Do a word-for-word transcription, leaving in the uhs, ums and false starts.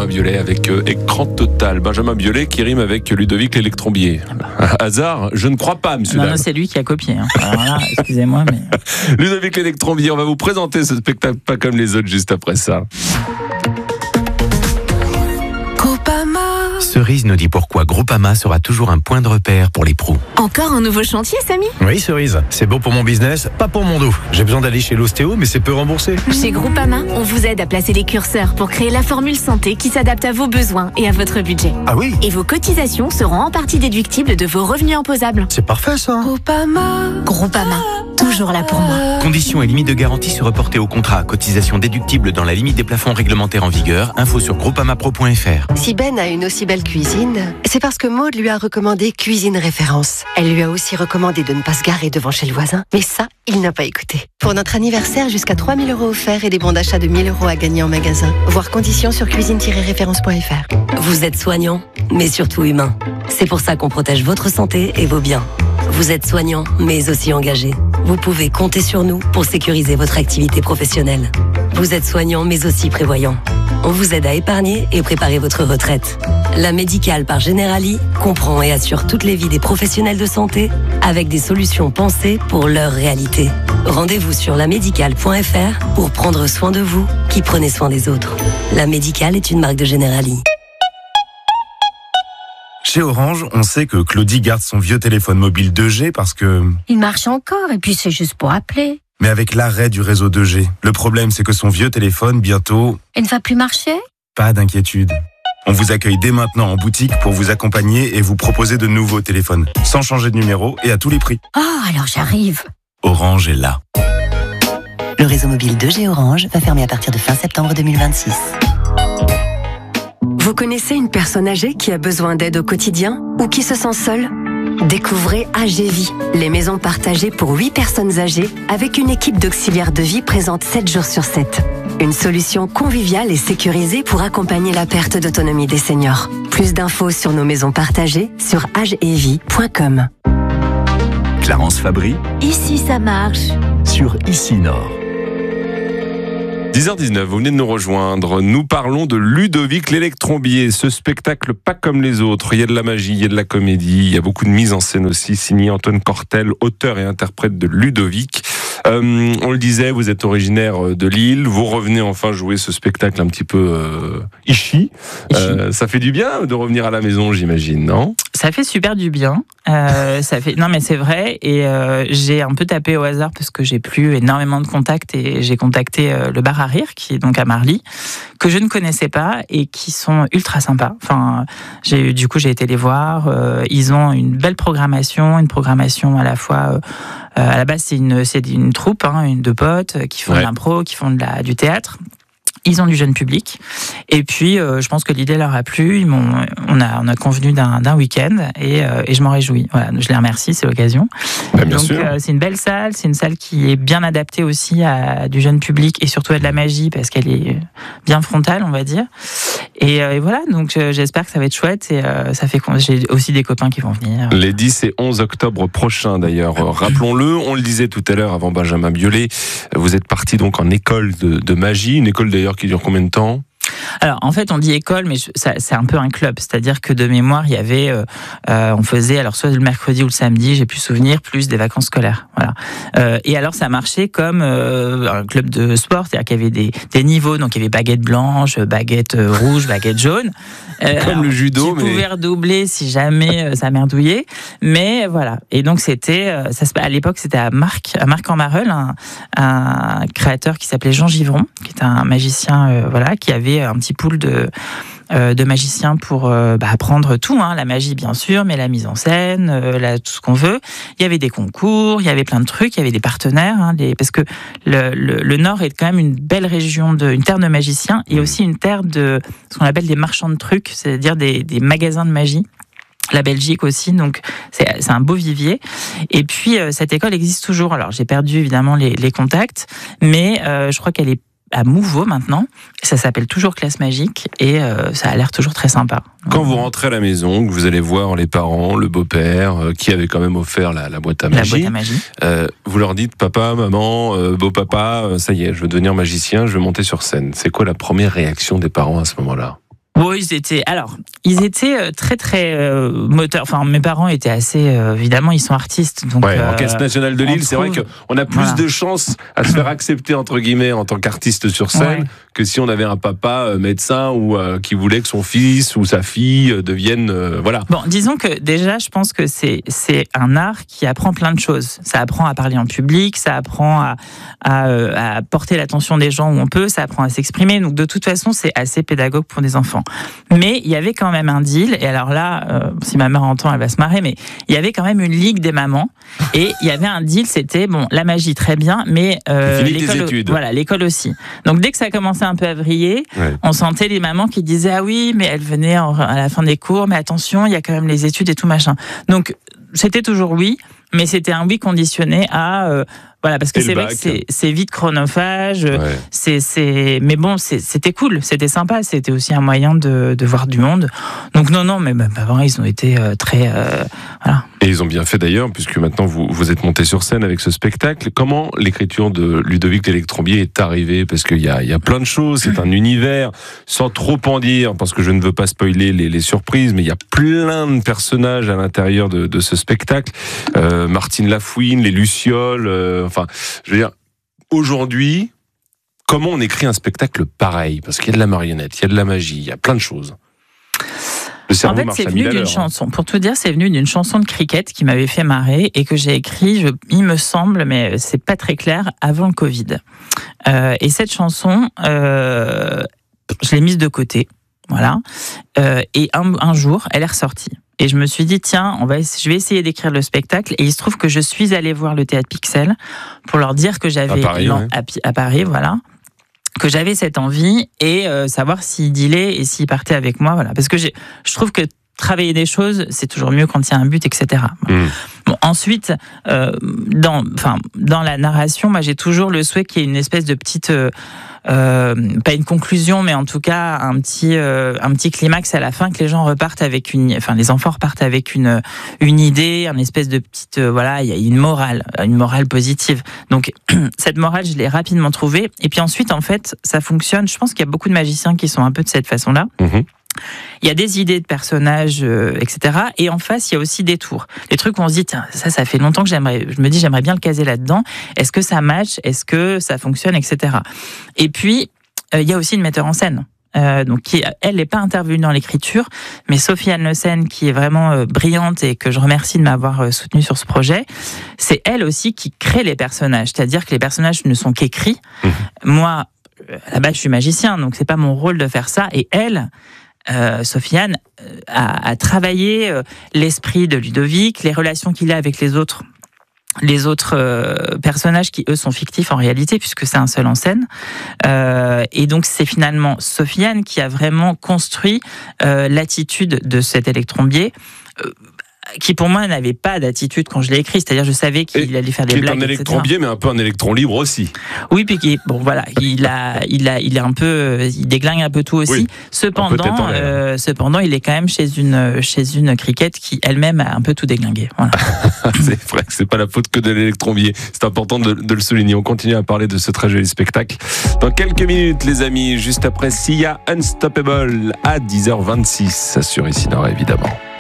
Benjamin Biolay avec euh, Écran Total. Benjamin Biolay qui rime avec Ludovic L'Électrombier. Hasard, je ne crois pas, monsieur. Non, non, c'est lui qui a copié. Hein. Alors là, excusez-moi, mais... Ludovic L'Électrombier, on va vous présenter ce spectacle pas comme les autres juste après ça. Cerise nous dit pourquoi Groupama sera toujours un point de repère pour les pros. Encore un nouveau chantier, Samy? Oui, Cerise, c'est bon pour mon business, pas pour mon dos. J'ai besoin d'aller chez l'ostéo, mais c'est peu remboursé. Chez Groupama, on vous aide à placer les curseurs pour créer la formule santé qui s'adapte à vos besoins et à votre budget. Ah oui? Et vos cotisations seront en partie déductibles de vos revenus imposables. C'est parfait ça. Groupama. Groupama, toujours là pour moi. Conditions et limites de garantie se reporter au contrat. Cotisation déductible dans la limite des plafonds réglementaires en vigueur. Info sur groupamapro point f r. Si Ben a une aussi belle cuisine, c'est parce que Maude lui a recommandé Cuisine Référence. Elle lui a aussi recommandé de ne pas se garer devant chez le voisin. Mais ça, il n'a pas écouté. Pour notre anniversaire, jusqu'à trois mille euros offerts et des bons d'achat de mille euros à gagner en magasin. Voir conditions sur cuisine tiret référence point f r. Vous êtes soignant, mais surtout humain. C'est pour ça qu'on protège votre santé et vos biens. Vous êtes soignant, mais aussi engagé. Vous pouvez compter sur nous pour sécuriser votre activité professionnelle. Vous êtes soignant, mais aussi prévoyant. On vous aide à épargner et préparer votre retraite. La Médicale par Generali comprend et assure toutes les vies des professionnels de santé avec des solutions pensées pour leur réalité. Rendez-vous sur la médicale point f r pour prendre soin de vous qui prenez soin des autres. La Médicale est une marque de Generali. Chez Orange, on sait que Claudie garde son vieux téléphone mobile deux G parce que... Il marche encore et puis c'est juste pour appeler. Mais avec l'arrêt du réseau deux G, le problème c'est que son vieux téléphone, bientôt... Il ne va plus marcher? Pas d'inquiétude. On vous accueille dès maintenant en boutique pour vous accompagner et vous proposer de nouveaux téléphones, sans changer de numéro et à tous les prix. Oh, alors j'arrive. Orange est là. Le réseau mobile deux G Orange va fermer à partir de fin septembre deux mille vingt-six. Vous connaissez une personne âgée qui a besoin d'aide au quotidien ou qui se sent seule? Découvrez A G Vie, les maisons partagées pour huit personnes âgées avec une équipe d'auxiliaires de vie présente sept jours sur sept. Une solution conviviale et sécurisée pour accompagner la perte d'autonomie des seniors. Plus d'infos sur nos maisons partagées sur agevie point com. Clarence Fabry Ici ça marche. sur Ici Nord. dix heures dix-neuf, vous venez de nous rejoindre. Nous parlons de Ludovic L'Électrombier, ce spectacle pas comme les autres. Il y a de la magie, il y a de la comédie, il y a beaucoup de mise en scène aussi, signé Antoine Cortel, auteur et interprète de Ludovic. Euh, on le disait, vous êtes originaire de Lille, vous revenez enfin jouer ce spectacle un petit peu euh, ichi. Euh, ça fait du bien de revenir à la maison, j'imagine, non ? Ça fait super du bien. Euh, ça fait non mais c'est vrai et euh, j'ai un peu tapé au hasard parce que j'ai plus énormément de contacts et j'ai contacté euh, le bar à rire qui est donc à Marly que je ne connaissais pas et qui sont ultra sympas. Enfin, j'ai du coup j'ai été les voir. Euh, ils ont une belle programmation, une programmation à la fois. Euh, à la base c'est une c'est une troupe, hein, une de potes qui font ouais. de l'impro, qui font de la du théâtre. Ils ont du jeune public. Et puis, euh, je pense que l'idée leur a plu. Ils m'ont, on a, on a convenu d'un, d'un week-end et, euh, et je m'en réjouis. Voilà, je les remercie, c'est l'occasion. Ben, bien Donc, sûr. Euh, c'est une belle salle. C'est une salle qui est bien adaptée aussi à du jeune public et surtout à de la magie parce qu'elle est bien frontale, on va dire. Et, euh, et voilà, donc euh, j'espère que ça va être chouette. Et euh, ça fait qu'on, j'ai aussi des copains qui vont venir. Les dix et onze octobre prochains, d'ailleurs. Euh, rappelons-le, on le disait tout à l'heure avant Benjamin Biolay. Vous êtes parti donc en école de, de magie, une école d'ailleurs qui dure combien de temps ? Alors, en fait, on dit école, mais je, ça, c'est un peu un club. C'est-à-dire que de mémoire, il y avait, euh, euh, on faisait, alors soit le mercredi ou le samedi, j'ai pu souvenir, plus des vacances scolaires. Voilà. Euh, et alors, ça marchait comme euh, un club de sport, c'est-à-dire qu'il y avait des, des niveaux. Donc, il y avait baguette blanche, baguette rouge, baguette jaune. Euh, comme alors, le judo, tu mais... pouvais redoubler si jamais euh, ça merdouillait. Mais voilà. Et donc, c'était, euh, ça, à l'époque, c'était à Marc, à Marc-en-Mareuil, un, un créateur qui s'appelait Jean Givron, qui est un magicien, euh, voilà, qui avait un petit pool de euh, de magiciens pour euh, bah, apprendre tout, hein, la magie bien sûr, mais la mise en scène, euh, la, tout ce qu'on veut. Il y avait des concours, il y avait plein de trucs, il y avait des partenaires, hein, des, parce que le, le, le Nord est quand même une belle région, de, une terre de magiciens et aussi une terre de ce qu'on appelle des marchands de trucs, c'est-à-dire des, des magasins de magie. La Belgique aussi, donc c'est, c'est un beau vivier. Et puis euh, cette école existe toujours. Alors j'ai perdu évidemment les, les contacts, mais euh, je crois qu'elle est à Mouveau maintenant. Ça s'appelle toujours Classe Magique et euh, ça a l'air toujours très sympa. Quand vous rentrez à la maison, que vous allez voir les parents, le beau-père, euh, qui avait quand même offert la, la boîte à magie, la boîte à magie. Euh, vous leur dites papa, maman, euh, beau-papa, euh, ça y est, je veux devenir magicien, je veux monter sur scène. C'est quoi la première réaction des parents à ce moment-là ? Bon, ils étaient. Alors, ils étaient très très euh, moteurs. Enfin, mes parents étaient assez. Euh, évidemment, ils sont artistes. Donc, ouais, euh, Orchestre National de Lille, c'est vrai qu'on a plus voilà. de chances à se faire accepter entre guillemets en tant qu'artiste sur scène ouais. que si on avait un papa euh, médecin ou euh, qui voulait que son fils ou sa fille euh, devienne euh, voilà. Bon, disons que déjà, je pense que c'est c'est un art qui apprend plein de choses. Ça apprend à parler en public, ça apprend à à, euh, à porter l'attention des gens où on peut, ça apprend à s'exprimer. Donc, de toute façon, c'est assez pédagogue pour des enfants. Mais il y avait quand même un deal, et alors là, euh, si ma mère entend, elle va se marrer, mais il y avait quand même une ligue des mamans, et il y avait un deal, c'était, bon, la magie très bien, mais euh, l'école, voilà, l'école aussi. Donc dès que ça commençait un peu à vriller, ouais. on sentait les mamans qui disaient, ah oui, mais elle venait en, à la fin des cours, mais attention, il y a quand même les études et tout machin. Donc c'était toujours oui, mais c'était un oui conditionné à... Euh, Voilà, parce que c'est vrai que c'est, c'est vite chronophage, ouais. c'est, c'est, mais bon, c'est, c'était cool, c'était sympa, c'était aussi un moyen de, de voir du monde. Donc non, non, mais bah, avant, ils ont été euh, très... Euh, voilà. Et ils ont bien fait d'ailleurs, puisque maintenant vous, vous êtes monté sur scène avec ce spectacle. Comment l'écriture de Ludovic L'Électrombier est arrivée ? Parce qu'il y a, il y a plein de choses, c'est un univers, sans trop en dire, parce que je ne veux pas spoiler les, les surprises, mais il y a plein de personnages à l'intérieur de, de ce spectacle. Euh, Martine Lafouine, les Lucioles... Euh, Enfin, je veux dire, aujourd'hui, comment on écrit un spectacle pareil ? Parce qu'il y a de la marionnette, il y a de la magie, il y a plein de choses. Le cerveau en fait, marche c'est à venu mille à d'une l'heure, chanson. Hein. Pour tout dire, c'est venu d'une chanson de cricket qui m'avait fait marrer et que j'ai écrit, je, il me semble, mais c'est pas très clair, avant le Covid. Euh, et cette chanson, euh, je l'ai mise de côté. Voilà. Euh, et un, un jour, elle est ressortie. Et je me suis dit, tiens, on va, je vais essayer d'écrire le spectacle. Et il se trouve que je suis allée voir le Théâtre Pixel pour leur dire que j'avais... À Paris, ouais. à, à Paris, voilà. Que j'avais cette envie et euh, savoir s'ils dealaient et s'ils partaient avec moi, voilà. Parce que j'ai, je trouve que travailler des choses, c'est toujours mieux quand il y a un but, et cetera. Voilà. Mmh. Bon, ensuite, euh, dans, enfin, dans la narration, moi, j'ai toujours le souhait qu'il y ait une espèce de petite... Euh, Euh, pas une conclusion, mais en tout cas un petit euh, un petit climax à la fin, que les gens repartent avec une, enfin les enfants repartent avec une une idée, un espèce de petite euh, voilà, il y a une morale, une morale positive. Donc cette morale, je l'ai rapidement trouvée. Et puis ensuite, en fait, ça fonctionne. Je pense qu'il y a beaucoup de magiciens qui sont un peu de cette façon-là. Mmh. Il y a des idées de personnages, euh, et cetera. Et en face, il y a aussi des tours. Des trucs où on se dit, tiens, ça, ça fait longtemps que j'aimerais, je me dis, j'aimerais bien le caser là-dedans. Est-ce que ça match ? Est-ce que ça fonctionne, et cetera. Et puis, euh, il y a aussi une metteur en scène. Euh, donc, qui, elle n'est pas intervenue dans l'écriture, mais Sophie-Anne Le Sen, qui est vraiment euh, brillante et que je remercie de m'avoir euh, soutenue sur ce projet, c'est elle aussi qui crée les personnages. C'est-à-dire que les personnages ne sont qu'écrits. Mmh. Moi, à la base, je suis magicien, donc c'est pas mon rôle de faire ça. Et elle... Euh, Sophie-Anne euh, a, a travaillé euh, l'esprit de Ludovic, les relations qu'il a avec les autres, les autres euh, personnages qui eux sont fictifs en réalité puisque c'est un seul en scène. Euh, et donc c'est finalement Sophie-Anne qui a vraiment construit euh, l'attitude de cet électrombier. Euh, qui pour moi n'avait pas d'attitude quand je l'ai écrit, c'est-à-dire je savais qu'il et allait faire des blagues, qui est un électron-biais, mais un peu un électron libre aussi. Oui, puis qui, bon voilà, il a, il a, il est un peu, il déglingue un peu tout aussi. Oui, cependant, euh, cependant, il est quand même chez une, chez une cricket qui elle-même a un peu tout déglingué. Voilà. C'est vrai que c'est pas la faute que de l'électron-biais. C'est important de, de le souligner. On continue à parler de ce très joli spectacle dans quelques minutes, les amis. Juste après Sia Unstoppable à dix heures vingt-six sur Ici Nord, évidemment.